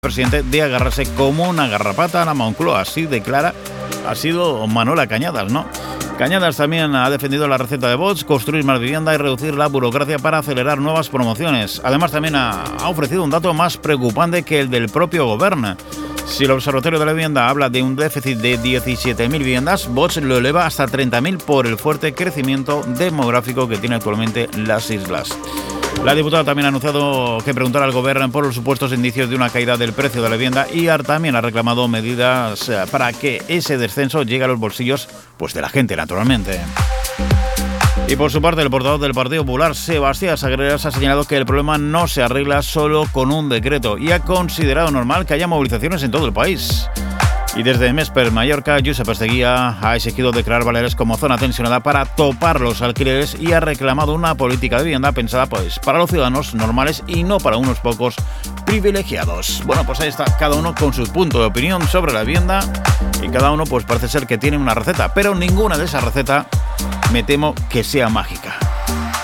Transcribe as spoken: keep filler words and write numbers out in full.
presidente de agarrarse como una garrapata a la Moncloa. Así declara, ha sido Manuela Cañadas, ¿no? Cañadas también ha defendido la receta de Vox, construir más vivienda y reducir la burocracia para acelerar nuevas promociones. Además, también ha, ha ofrecido un dato más preocupante que el del propio Gobierno. Si el Observatorio de la Vivienda habla de un déficit de diecisiete mil viviendas, Vox lo eleva hasta treinta mil por el fuerte crecimiento demográfico que tiene actualmente las islas. La diputada también ha anunciado que preguntará al Gobierno por los supuestos indicios de una caída del precio de la vivienda y también ha reclamado medidas para que ese descenso llegue a los bolsillos pues de la gente, naturalmente. Y por su parte, el portavoz del Partido Popular, Sebastián Sagreras, ha señalado que el problema no se arregla solo con un decreto y ha considerado normal que haya movilizaciones en todo el país. Y desde Mesper, Mallorca, Josep Esteguía ha exigido declarar Baleares como zona tensionada para topar los alquileres y ha reclamado una política de vivienda pensada pues para los ciudadanos normales y no para unos pocos privilegiados. Bueno, pues ahí está, cada uno con su punto de opinión sobre la vivienda y cada uno pues parece ser que tiene una receta, pero ninguna de esas recetas me temo que sea mágica.